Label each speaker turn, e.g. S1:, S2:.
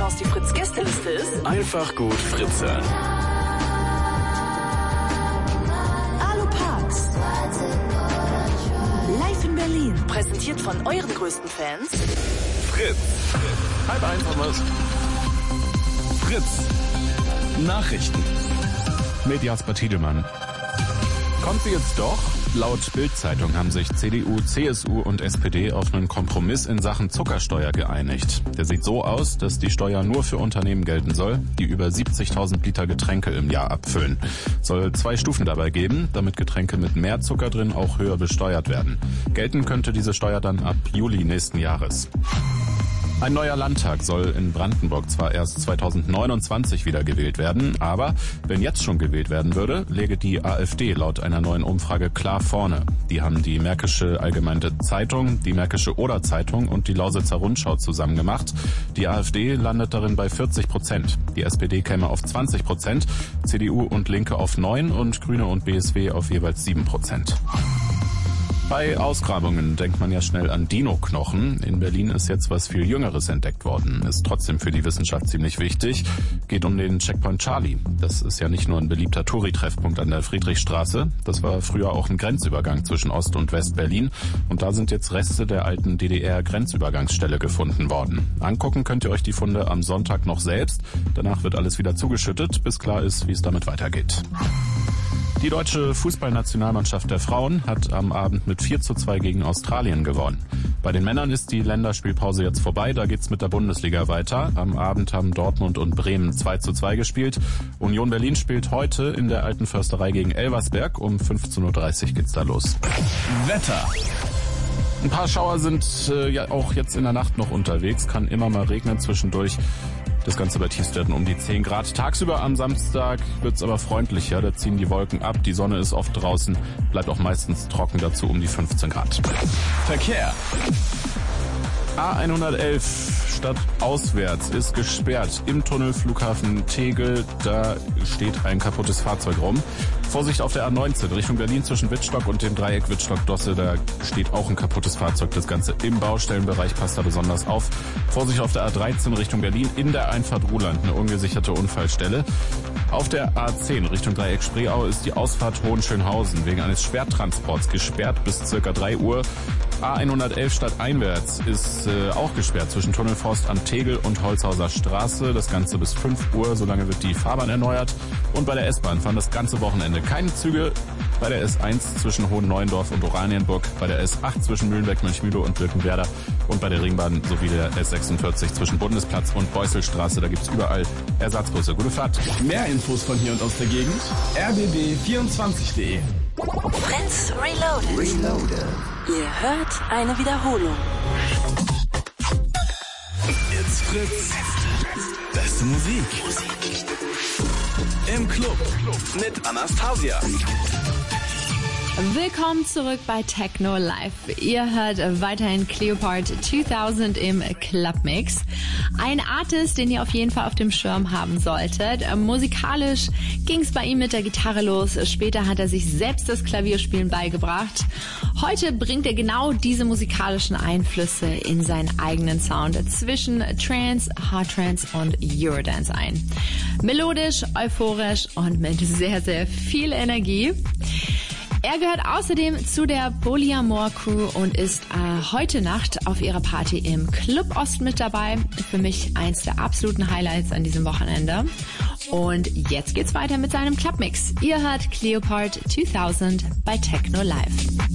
S1: aus die Fritz-Gästeliste ist?
S2: Einfach gut Fritz hören.
S1: Alu Parks. Live in Berlin. Präsentiert von euren größten Fans.
S2: Fritz. 12:30 haben wir's. Fritz. Nachrichten. Mit Jasper Tiedemann. Kommt sie jetzt doch? Laut Bild-Zeitung haben sich CDU, CSU und SPD auf einen Kompromiss in Sachen Zuckersteuer geeinigt. Der sieht so aus, dass die Steuer nur für Unternehmen gelten soll, die über 70.000 Liter Getränke im Jahr abfüllen. Soll 2 Stufen dabei geben, damit Getränke mit mehr Zucker drin auch höher besteuert werden. Gelten könnte diese Steuer dann ab Juli nächsten Jahres. Ein neuer Landtag soll in Brandenburg zwar erst 2029 wieder gewählt werden, aber wenn jetzt schon gewählt werden würde, läge die AfD laut einer neuen Umfrage klar vorne. Die haben die Märkische Allgemeine Zeitung, die Märkische Oder-Zeitung und die Lausitzer Rundschau zusammen gemacht. Die AfD landet darin bei 40%. Die SPD käme auf 20%, CDU und Linke auf 9% und Grüne und BSW auf jeweils 7%. Bei Ausgrabungen denkt man ja schnell an Dino-Knochen. In Berlin ist jetzt was viel Jüngeres entdeckt worden. Ist trotzdem für die Wissenschaft ziemlich wichtig. Geht um den Checkpoint Charlie. Das ist ja nicht nur ein beliebter Touri-Treffpunkt an der Friedrichstraße. Das war früher auch ein Grenzübergang zwischen Ost- und West-Berlin. Und da sind jetzt Reste der alten DDR-Grenzübergangsstelle gefunden worden. Angucken könnt ihr euch die Funde am Sonntag noch selbst. Danach wird alles wieder zugeschüttet, bis klar ist, wie es damit weitergeht. Die deutsche Fußballnationalmannschaft der Frauen hat am Abend mit 4:2 gegen Australien gewonnen. Bei den Männern ist die Länderspielpause jetzt vorbei, da geht's mit der Bundesliga weiter. Am Abend haben Dortmund und Bremen 2:2 gespielt. Union Berlin spielt heute in der Alten Försterei gegen Elversberg. Um 15:30 Uhr geht's da los. Wetter. Ein paar Schauer sind ja auch jetzt in der Nacht noch unterwegs, kann immer mal regnen zwischendurch. Das Ganze bei Tiefstwerten um die 10 Grad. Tagsüber am Samstag wird's aber freundlicher. Da ziehen die Wolken ab, die Sonne ist oft draußen, bleibt auch meistens trocken, dazu um die 15 Grad. Verkehr. A111 stadtauswärts ist gesperrt im Tunnel Flughafen Tegel. Da steht ein kaputtes Fahrzeug rum. Vorsicht auf der A19 Richtung Berlin zwischen Wittstock und dem Dreieck Wittstock-Dosse. Da steht auch ein kaputtes Fahrzeug. Das Ganze im Baustellenbereich passt da besonders auf. Vorsicht auf der A13 Richtung Berlin in der Einfahrt Ruhland. Eine ungesicherte Unfallstelle. Auf der A10 Richtung Dreieck Spreeau ist die Ausfahrt Hohenschönhausen wegen eines Schwertransports gesperrt bis ca. 3 Uhr. A111 stadteinwärts ist auch gesperrt zwischen Tunnelforst am Tegel und Holzhauser Straße. Das Ganze bis 5 Uhr, solange wird die Fahrbahn erneuert. Und bei der S-Bahn fahren das ganze Wochenende keine Züge. Bei der S1 zwischen Hohen-Neuendorf und Oranienburg, bei der S8 zwischen Mühlenbeck, Mönchmühle und Birkenwerder und bei der Ringbahn sowie der S46 zwischen Bundesplatz und Beusselstraße. Da gibt's überall Ersatzbusse. Gute Fahrt.
S3: Mehr Infos von hier und aus der Gegend? rbb24.de.
S1: Fritz Reloaded. Ihr hört eine Wiederholung.
S3: It's Fritz. Beste Musik. Im Club mit Anastasia.
S4: Willkommen zurück bei Techno Live. Ihr hört weiterhin Cleopard 2000 im Clubmix. Ein Artist, den ihr auf jeden Fall auf dem Schirm haben solltet. Musikalisch ging's bei ihm mit der Gitarre los. Später hat er sich selbst das Klavierspielen beigebracht. Heute bringt er genau diese musikalischen Einflüsse in seinen eigenen Sound zwischen Trance, Hard Trance und Eurodance ein. Melodisch, euphorisch und mit sehr, sehr viel Energie. Er gehört außerdem zu der Polyamor Crew und ist heute Nacht auf ihrer Party im Club Ost mit dabei. Für mich eins der absoluten Highlights an diesem Wochenende. Und jetzt geht's weiter mit seinem Clubmix. Ihr hört Cleopard 2000 bei Techno Live.